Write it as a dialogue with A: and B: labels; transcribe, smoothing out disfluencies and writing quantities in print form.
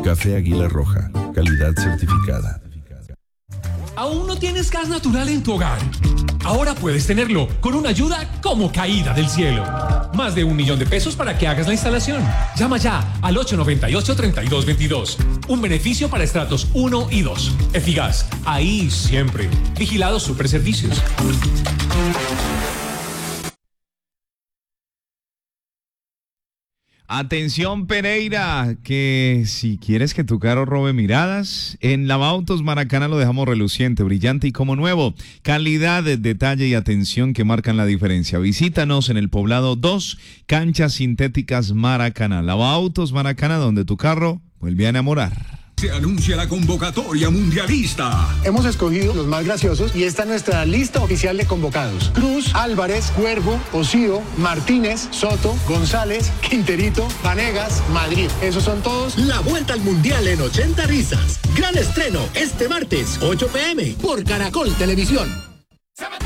A: Café Águila Roja, calidad certificada.
B: ¿Aún no tienes gas natural en tu hogar? Ahora puedes tenerlo con una ayuda como caída del cielo. Más de 1 millón de pesos para que hagas la instalación. Llama ya al 898-3222. Un beneficio para estratos 1 y 2. Efigas, ahí siempre. Vigilado Superservicios.
C: Atención Pereira, que si quieres que tu carro robe miradas, en Lavautos Maracana lo dejamos reluciente, brillante y como nuevo. Calidad, detalle y atención que marcan la diferencia. Visítanos en el Poblado 2, Canchas Sintéticas Maracaná. Lavautos Maracana, donde tu carro vuelve a enamorar.
D: Se anuncia la convocatoria mundialista.
E: Hemos escogido los más graciosos y esta es nuestra lista oficial de convocados. Cruz, Álvarez, Cuervo, Osío, Martínez, Soto, González, Quinterito, Vanegas, Madrid. Esos son todos.
F: La vuelta al mundial en 80 risas. Gran estreno este martes, 8 p.m. por Caracol Televisión.